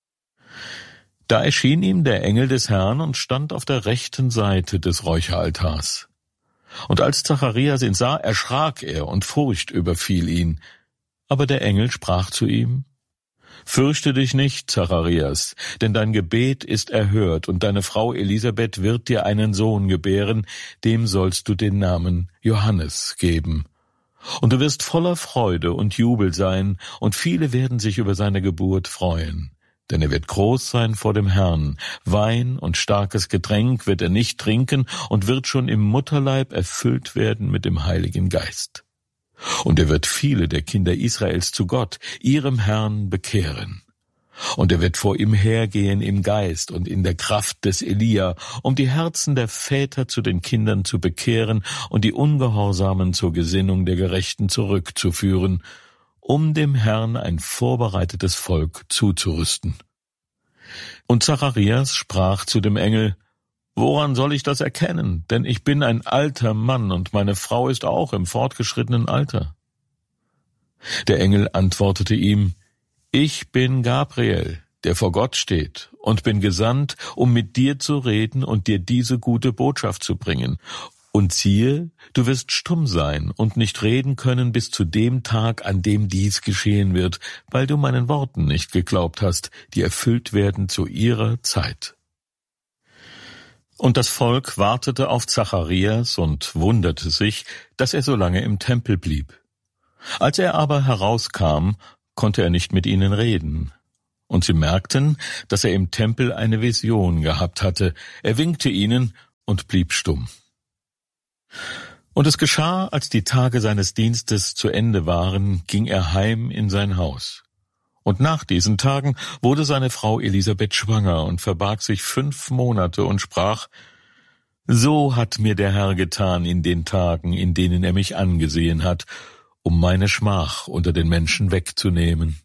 Da erschien ihm der Engel des Herrn und stand auf der rechten Seite des Räucheraltars. Und als Zacharias ihn sah, erschrak er, und Furcht überfiel ihn. Aber der Engel sprach zu ihm: Fürchte dich nicht, Zacharias, denn dein Gebet ist erhört, und deine Frau Elisabeth wird dir einen Sohn gebären, dem sollst du den Namen Johannes geben. Und du wirst voller Freude und Jubel sein, und viele werden sich über seine Geburt freuen. Denn er wird groß sein vor dem Herrn. Wein und starkes Getränk wird er nicht trinken und wird schon im Mutterleib erfüllt werden mit dem Heiligen Geist. Und er wird viele der Kinder Israels zu Gott, ihrem Herrn, bekehren. Und er wird vor ihm hergehen im Geist und in der Kraft des Elia, um die Herzen der Väter zu den Kindern zu bekehren und die Ungehorsamen zur Gesinnung der Gerechten zurückzuführen, um dem Herrn ein vorbereitetes Volk zuzurüsten. Und Zacharias sprach zu dem Engel: Woran soll ich das erkennen? Denn ich bin ein alter Mann, und meine Frau ist auch im fortgeschrittenen Alter. Der Engel antwortete ihm: Ich bin Gabriel, der vor Gott steht, und bin gesandt, um mit dir zu reden und dir diese gute Botschaft zu bringen. Und siehe, du wirst stumm sein und nicht reden können bis zu dem Tag, an dem dies geschehen wird, weil du meinen Worten nicht geglaubt hast, die erfüllt werden zu ihrer Zeit. Und das Volk wartete auf Zacharias und wunderte sich, dass er so lange im Tempel blieb. Als er aber herauskam, konnte er nicht mit ihnen reden. Und sie merkten, dass er im Tempel eine Vision gehabt hatte. Er winkte ihnen und blieb stumm. Und es geschah, als die Tage seines Dienstes zu Ende waren, ging er heim in sein Haus. Und nach diesen Tagen wurde seine Frau Elisabeth schwanger und verbarg sich fünf Monate und sprach: So hat mir der Herr getan in den Tagen, in denen er mich angesehen hat, um meine Schmach unter den Menschen wegzunehmen.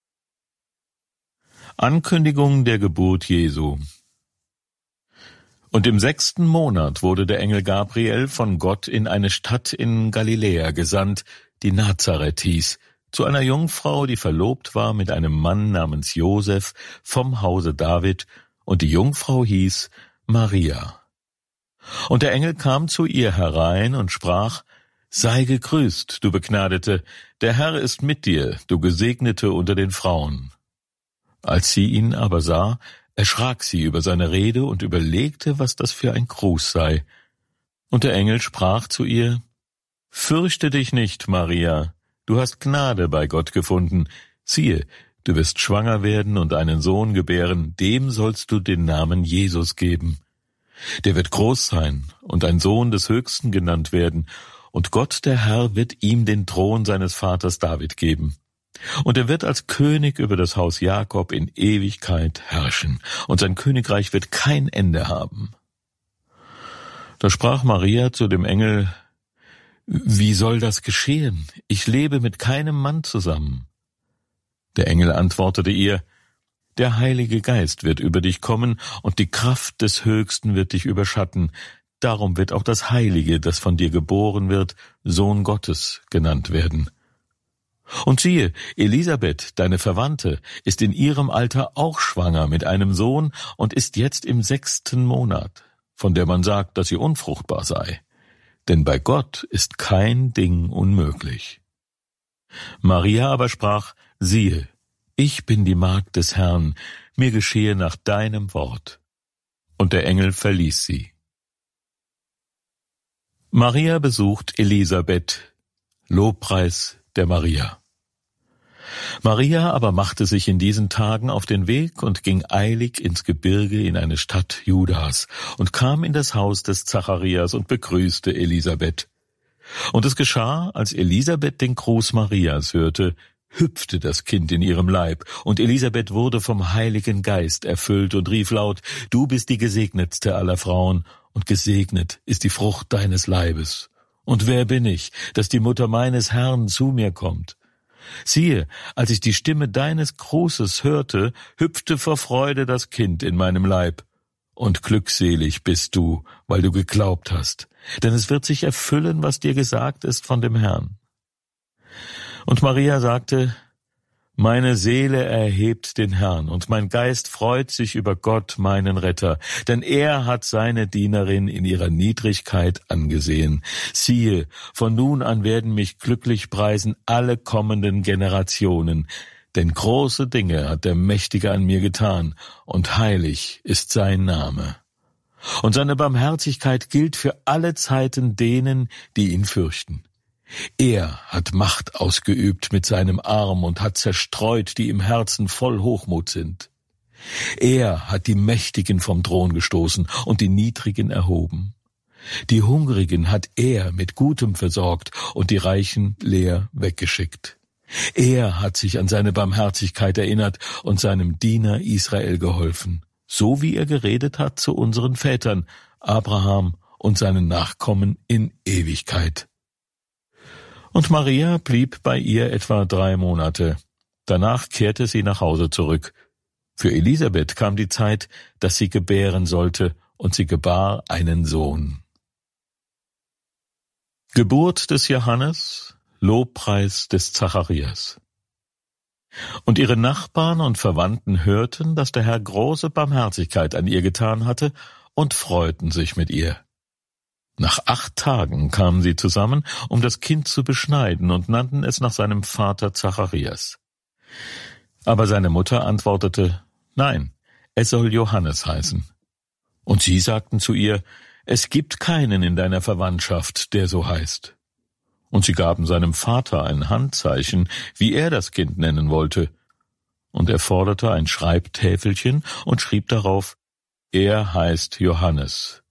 Ankündigung der Geburt Jesu. Und im sechsten Monat wurde der Engel Gabriel von Gott in eine Stadt in Galiläa gesandt, die Nazareth hieß, zu einer Jungfrau, die verlobt war mit einem Mann namens Josef vom Hause David, und die Jungfrau hieß Maria. Und der Engel kam zu ihr herein und sprach: Sei gegrüßt, du Begnadete, der Herr ist mit dir, du Gesegnete unter den Frauen. Als sie ihn aber sah, erschrak sie über seine Rede und überlegte, was das für ein Gruß sei. Und der Engel sprach zu ihr: Fürchte dich nicht, Maria, du hast Gnade bei Gott gefunden. Siehe, du wirst schwanger werden und einen Sohn gebären, dem sollst du den Namen Jesus geben. Der wird groß sein und ein Sohn des Höchsten genannt werden, und Gott der Herr wird ihm den Thron seines Vaters David geben. Und er wird als König über das Haus Jakob in Ewigkeit herrschen, und sein Königreich wird kein Ende haben. Da sprach Maria zu dem Engel: Wie soll das geschehen? Ich lebe mit keinem Mann zusammen. Der Engel antwortete ihr: Der Heilige Geist wird über dich kommen, und die Kraft des Höchsten wird dich überschatten. Darum wird auch das Heilige, das von dir geboren wird, Sohn Gottes genannt werden. Und siehe, Elisabeth, deine Verwandte, ist in ihrem Alter auch schwanger mit einem Sohn und ist jetzt im sechsten Monat, von der man sagt, dass sie unfruchtbar sei. Denn bei Gott ist kein Ding unmöglich. Maria aber sprach: Siehe, ich bin die Magd des Herrn, mir geschehe nach deinem Wort. Und der Engel verließ sie. Maria besucht Elisabeth. Lobpreis der Maria. Maria aber machte sich in diesen Tagen auf den Weg und ging eilig ins Gebirge in eine Stadt Judas und kam in das Haus des Zacharias und begrüßte Elisabeth. Und es geschah, als Elisabeth den Gruß Marias hörte, hüpfte das Kind in ihrem Leib, und Elisabeth wurde vom Heiligen Geist erfüllt und rief laut: Du bist die Gesegnetste aller Frauen, und gesegnet ist die Frucht deines Leibes. Und wer bin ich, dass die Mutter meines Herrn zu mir kommt? Siehe, als ich die Stimme deines Grußes hörte, hüpfte vor Freude das Kind in meinem Leib. Und glückselig bist du, weil du geglaubt hast, denn es wird sich erfüllen, was dir gesagt ist von dem Herrn. Und Maria sagte: Meine Seele erhebt den Herrn, und mein Geist freut sich über Gott, meinen Retter, denn er hat seine Dienerin in ihrer Niedrigkeit angesehen. Siehe, von nun an werden mich glücklich preisen alle kommenden Generationen, denn große Dinge hat der Mächtige an mir getan, und heilig ist sein Name. Und seine Barmherzigkeit gilt für alle Zeiten denen, die ihn fürchten. Er hat Macht ausgeübt mit seinem Arm und hat zerstreut, die im Herzen voll Hochmut sind. Er hat die Mächtigen vom Thron gestoßen und die Niedrigen erhoben. Die Hungrigen hat er mit Gutem versorgt und die Reichen leer weggeschickt. Er hat sich an seine Barmherzigkeit erinnert und seinem Diener Israel geholfen, so wie er geredet hat zu unseren Vätern, Abraham und seinen Nachkommen in Ewigkeit. Und Maria blieb bei ihr etwa drei Monate. Danach kehrte sie nach Hause zurück. Für Elisabeth kam die Zeit, dass sie gebären sollte, und sie gebar einen Sohn. Geburt des Johannes, Lobpreis des Zacharias. Und ihre Nachbarn und Verwandten hörten, dass der Herr große Barmherzigkeit an ihr getan hatte, und freuten sich mit ihr. Nach acht Tagen kamen sie zusammen, um das Kind zu beschneiden, und nannten es nach seinem Vater Zacharias. Aber seine Mutter antwortete, nein, es soll Johannes heißen. Und sie sagten zu ihr, es gibt keinen in deiner Verwandtschaft, der so heißt. Und sie gaben seinem Vater ein Handzeichen, wie er das Kind nennen wollte. Und er forderte ein Schreibtäfelchen und schrieb darauf, er heißt Johannes.